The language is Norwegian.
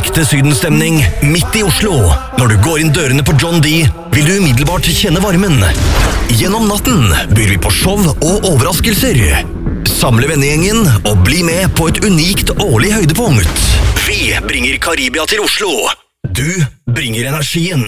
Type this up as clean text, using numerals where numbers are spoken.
ekte sydenstemning midt i Oslo. Når du går inn dørene på John D, vil du umiddelbart kjenne varmen. Gjennom natten byr vi på show og overraskelser. Samle vennegjengen og bli med på et unikt årlig høydepunkt. Vi bringer Karibia til Oslo. Du bringer energien.